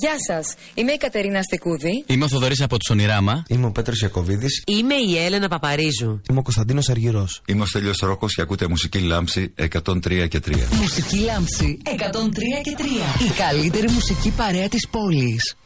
Γεια σας, είμαι η Κατερίνα Στικούδη. Είμαι ο Θοδωρής από τους Ονειράμα. Είμαι ο Πέτρος Ιακωβίδης. Είμαι η Έλενα Παπαρίζου. Είμαι ο Κωνσταντίνος Αργυρός. Είμαι ο Στέλιος Ρόκος και ακούτε Μουσική Λάμψη 103 και 3. Μουσική Λάμψη 103 και 3. Η καλύτερη μουσική παρέα της πόλης.